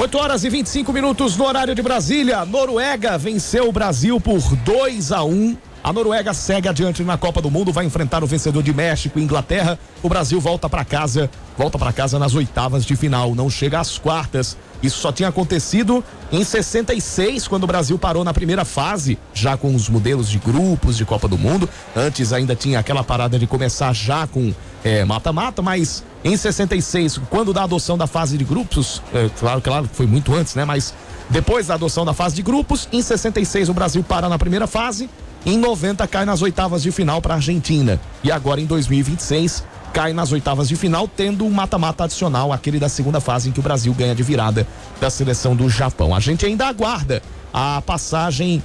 18h25 no horário de Brasília. Noruega venceu o Brasil por 2-1. A Noruega segue adiante na Copa do Mundo, vai enfrentar o vencedor de México e Inglaterra. O Brasil volta para casa nas oitavas de final, não chega às quartas. Isso só tinha acontecido em 66, quando o Brasil parou na primeira fase, já com os modelos de grupos de Copa do Mundo. Antes ainda tinha aquela parada de começar já com mata-mata, mas em 66, quando da adoção da fase de grupos, claro que foi muito antes, né? Mas depois da adoção da fase de grupos, em 66 o Brasil para na primeira fase. Em 90 cai nas oitavas de final para a Argentina. E agora em 2026 cai nas oitavas de final, tendo um mata-mata adicional, aquele da segunda fase em que o Brasil ganha de virada da seleção do Japão. A gente ainda aguarda a passagem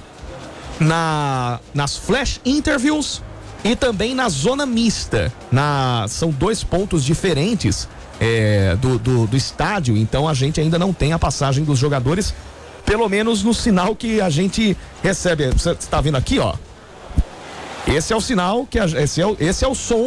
nas flash interviews e também na zona mista. São 2 pontos diferentes do estádio, então a gente ainda não tem a passagem dos jogadores, pelo menos no sinal que a gente recebe. Você está vendo aqui, ó? Esse é o sinal, esse é o som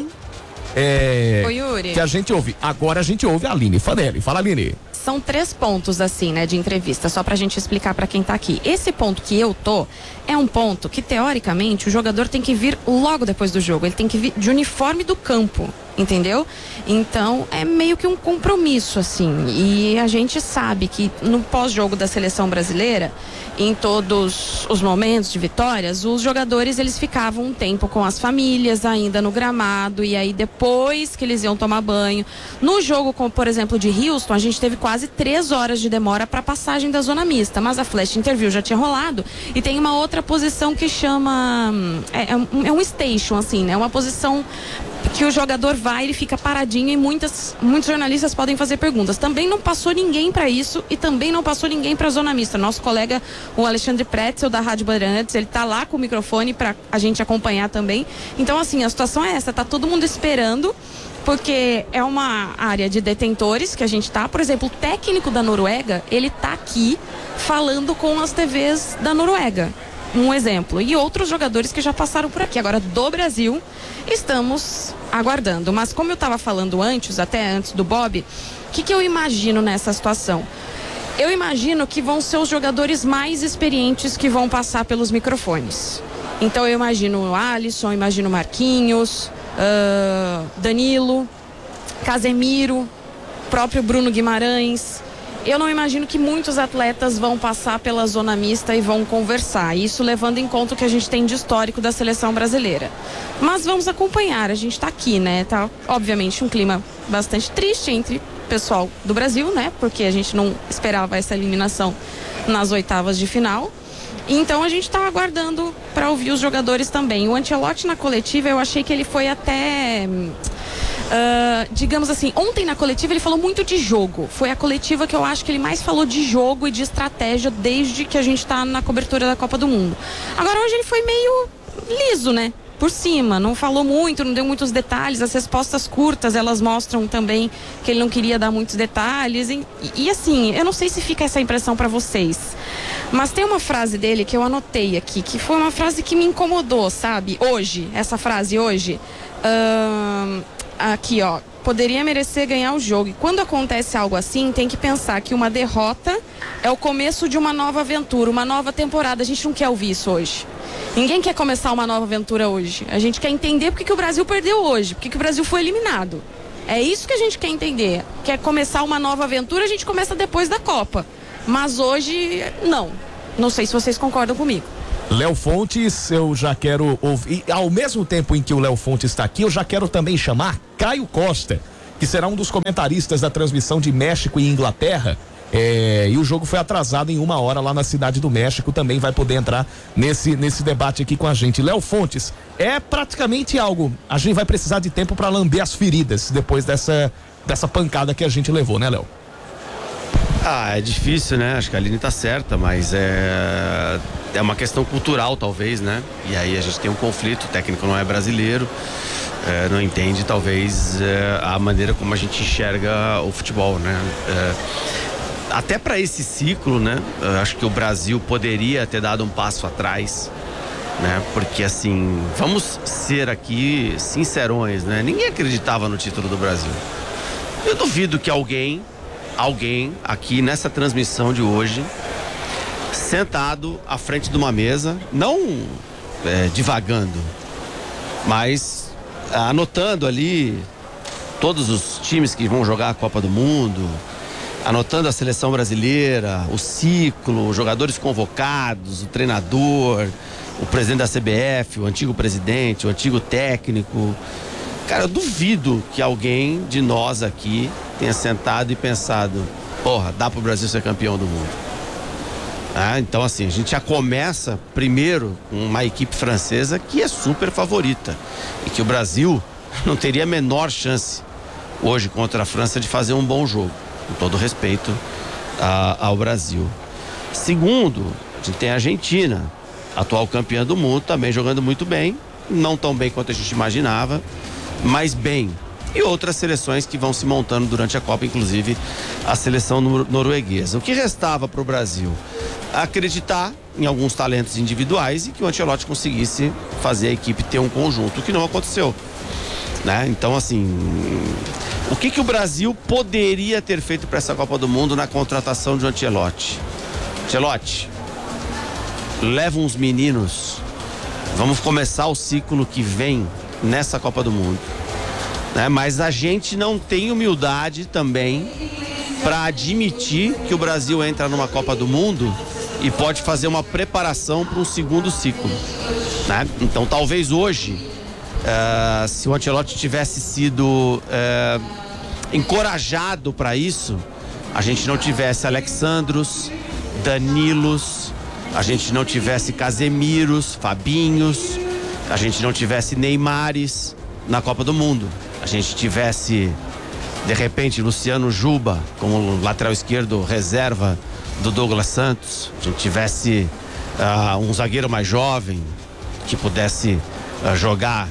que a gente ouve. Agora a gente ouve a Aline Fanelli. Fala, Aline. São 3 pontos, assim, né, de entrevista, só pra gente explicar pra quem tá aqui. Esse ponto que eu tô é um ponto que, teoricamente, o jogador tem que vir logo depois do jogo. Ele tem que vir de uniforme do campo, entendeu? Então, é meio que um compromisso, assim. E a gente sabe que no pós-jogo da seleção brasileira, em todos os momentos de vitórias, os jogadores, eles ficavam um tempo com as famílias ainda no gramado, e aí depois que eles iam tomar banho. No jogo, como por exemplo de Houston, a gente teve quase 3 horas de demora para passagem da zona mista, mas a flash interview já tinha rolado, e tem uma outra posição que chama é um station, assim, né? Uma posição que o jogador vai, ele fica paradinho, e muitos jornalistas podem fazer perguntas. Também não passou ninguém para isso, e também não passou ninguém para a zona mista. Nosso colega, o Alexandre Pretzel, da Rádio Bandeirantes, ele tá lá com o microfone para a gente acompanhar também. Então, assim, a situação é essa, tá todo mundo esperando, porque é uma área de detentores que a gente tá. Por exemplo, o técnico da Noruega, ele tá aqui falando com as TVs da Noruega. Um exemplo. E outros jogadores que já passaram por aqui. Agora, do Brasil, estamos aguardando. Mas como eu estava falando antes, até antes do Bob, o que eu imagino nessa situação? Eu imagino que vão ser os jogadores mais experientes que vão passar pelos microfones. Então eu imagino o Alisson, imagino o Marquinhos, Danilo, Casemiro, próprio Bruno Guimarães. Eu não imagino que muitos atletas vão passar pela zona mista e vão conversar. Isso levando em conta o que a gente tem de histórico da seleção brasileira. Mas vamos acompanhar, a gente está aqui, né? Tá, obviamente, um clima bastante triste entre o pessoal do Brasil, né? Porque a gente não esperava essa eliminação nas oitavas de final. Então a gente está aguardando para ouvir os jogadores também. O Ancelotti na coletiva, eu achei que ele foi até... digamos assim, ontem na coletiva ele falou muito de jogo. Foi a coletiva que eu acho que ele mais falou de jogo e de estratégia desde que a gente tá na cobertura da Copa do Mundo. Agora hoje ele foi meio liso, né? Por cima, não falou muito, não deu muitos detalhes. As respostas curtas, elas mostram também que ele não queria dar muitos detalhes. E assim, eu não sei se fica essa impressão pra vocês, mas tem uma frase dele que eu anotei aqui, que foi uma frase que me incomodou, sabe? Hoje, essa frase hoje, aqui, ó, poderia merecer ganhar o jogo. E quando acontece algo assim, tem que pensar que uma derrota é o começo de uma nova aventura, uma nova temporada. A gente não quer ouvir isso hoje. Ninguém quer começar uma nova aventura hoje. A gente quer entender por que o Brasil perdeu hoje, por que o Brasil foi eliminado. É isso que a gente quer entender. Quer começar uma nova aventura, a gente começa depois da Copa. Mas hoje, não. Não sei se vocês concordam comigo. Léo Fontes, eu já quero ouvir, e ao mesmo tempo em que o Léo Fontes está aqui, eu já quero também chamar Caio Costa, que será um dos comentaristas da transmissão de México e Inglaterra. E o jogo foi atrasado em 1 hora lá na Cidade do México, também vai poder entrar nesse debate aqui com a gente. Léo Fontes, é praticamente algo, a gente vai precisar de tempo para lamber as feridas depois dessa pancada que a gente levou, né, Léo? É difícil, né? Acho que a Aline tá certa, mas é uma questão cultural, talvez, né? E aí a gente tem um conflito, o técnico não é brasileiro, não entende, talvez, a maneira como a gente enxerga o futebol, né? Até para esse ciclo, né? Acho que o Brasil poderia ter dado um passo atrás, né? Porque, assim, vamos ser aqui sincerões, né? Ninguém acreditava no título do Brasil. Eu duvido que alguém alguém aqui nessa transmissão de hoje sentado à frente de uma mesa, não divagando, mas anotando ali todos os times que vão jogar a Copa do Mundo, anotando a seleção brasileira, o ciclo, os jogadores convocados, o treinador, o presidente da CBF, o antigo presidente, o antigo técnico. Cara, eu duvido que alguém de nós aqui tenha sentado e pensado, porra, dá pro Brasil ser campeão do mundo. Então assim, a gente já começa primeiro com uma equipe francesa que é super favorita e que o Brasil não teria a menor chance hoje contra a França de fazer um bom jogo, com todo respeito ao Brasil. Segundo, a gente tem a Argentina, atual campeã do mundo, também jogando muito bem, não tão bem quanto a gente imaginava, mas bem. E outras seleções que vão se montando durante a Copa, inclusive a seleção norueguesa. O que restava para o Brasil? Acreditar em alguns talentos individuais e que o Ancelotti conseguisse fazer a equipe ter um conjunto, o que não aconteceu, né? Então, assim, o que o Brasil poderia ter feito para essa Copa do Mundo na contratação de Ancelotti? Ancelotti, leva uns meninos, vamos começar o ciclo que vem nessa Copa do Mundo, né? Mas a gente não tem humildade também para admitir que o Brasil entra numa Copa do Mundo e pode fazer uma preparação para um segundo ciclo, né? Então talvez hoje, se o Ancelotti tivesse sido encorajado para isso, a gente não tivesse Alexandros, Danilos, a gente não tivesse Casemiros, Fabinhos, a gente não tivesse Neymares na Copa do Mundo, a gente tivesse de repente Luciano Juba como lateral esquerdo reserva do Douglas Santos, a gente tivesse um zagueiro mais jovem que pudesse jogar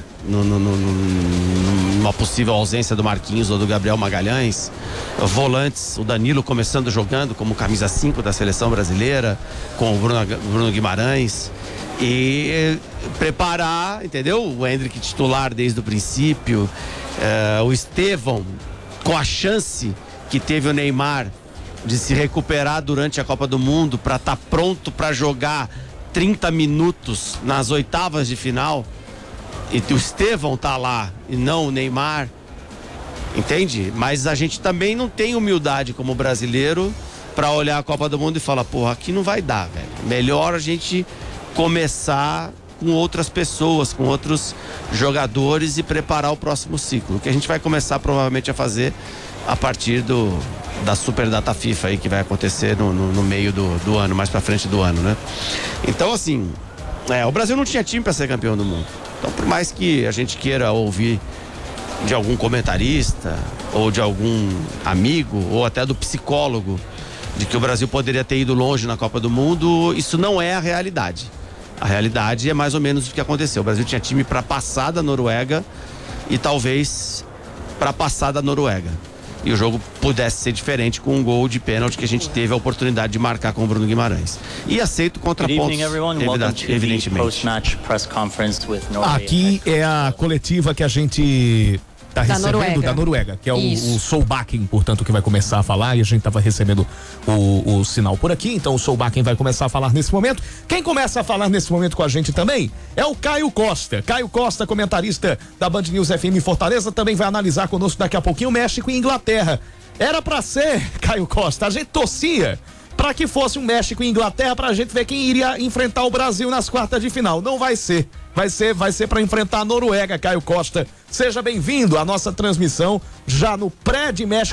numa possível ausência do Marquinhos ou do Gabriel Magalhães, volantes, o Danilo começando jogando como camisa 5 da seleção brasileira, com o Bruno Guimarães, e preparar, entendeu? O Endrick titular desde o princípio, o Estevão com a chance que teve o Neymar de se recuperar durante a Copa do Mundo para estar pronto para jogar 30 minutos nas oitavas de final, e o Estevão tá lá e não o Neymar, entende? Mas a gente também não tem humildade como brasileiro para olhar a Copa do Mundo e falar, porra, aqui não vai dar, velho. Melhor a gente começar com outras pessoas, com outros jogadores e preparar o próximo ciclo, que a gente vai começar provavelmente a fazer a partir da Super Data FIFA aí, que vai acontecer no meio do ano, mais pra frente do ano, né? Então, assim, o Brasil não tinha time para ser campeão do mundo. Então, por mais que a gente queira ouvir de algum comentarista ou de algum amigo ou até do psicólogo de que o Brasil poderia ter ido longe na Copa do Mundo, isso não é a realidade. A realidade é mais ou menos o que aconteceu. O Brasil tinha time para passar da Noruega e talvez para passar da Noruega. E o jogo pudesse ser diferente com um gol de pênalti que a gente teve a oportunidade de marcar com o Bruno Guimarães. E aceito contrapontos, evidentemente. Aqui é a coletiva que a gente tá recebendo da Noruega, que é o Solbakken, portanto, que vai começar a falar, e a gente tava recebendo o sinal por aqui, então o Solbakken vai começar a falar nesse momento. Quem começa a falar nesse momento com a gente também é o Caio Costa. Caio Costa, comentarista da Band News FM Fortaleza, também vai analisar conosco daqui a pouquinho México e Inglaterra. Era pra ser, Caio Costa, a gente torcia pra que fosse um México e Inglaterra pra gente ver quem iria enfrentar o Brasil nas quartas de final. Não vai ser. Vai ser para enfrentar a Noruega, Caio Costa. Seja bem-vindo à nossa transmissão já no pré de México